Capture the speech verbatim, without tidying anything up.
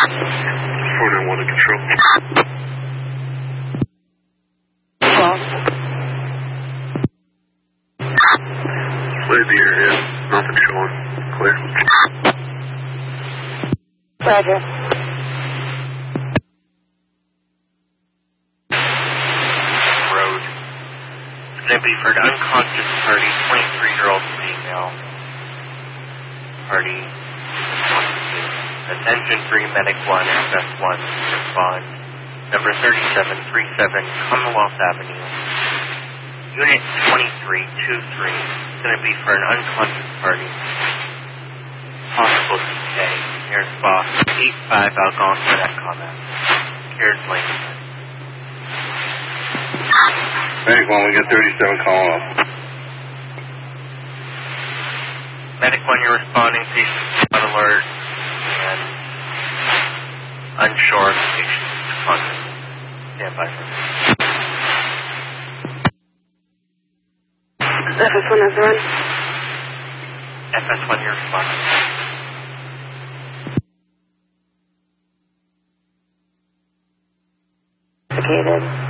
four nine one to control. Well, Clear the area. Nothing showing. Clear. Roger. Road. It's going to be for an unconscious party, twenty-three-year-old female. Party. Attention three, Medic one, F S one, respond. Number thirty-seven thirty-seven, Commonwealth Avenue. Unit twenty-three twenty-three. It's going to be for an unconscious party. Possible C K. Here's box eight five Algonquin at comment. Here's link. Medic one, we got thirty-seven calling up. Medic one, you're responding. Patient on alert and unsure of the patient's contact. Stand by for me. F S one has run. F S one, you're responding. Indicated.